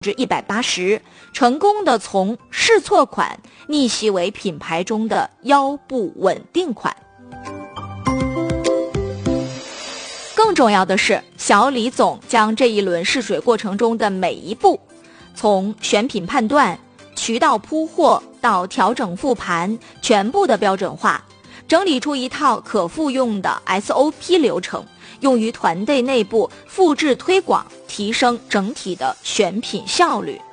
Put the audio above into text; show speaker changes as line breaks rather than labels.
180%，成功的从试错款逆袭为品牌中的腰部稳定款。更重要的是，小李总将这一轮试水过程中的每一步，从选品判断、渠道铺货到调整复盘，全部的标准化，整理出一套可复用的 SOP 流程，用于团队内部复制推广，提升整体的选品效率。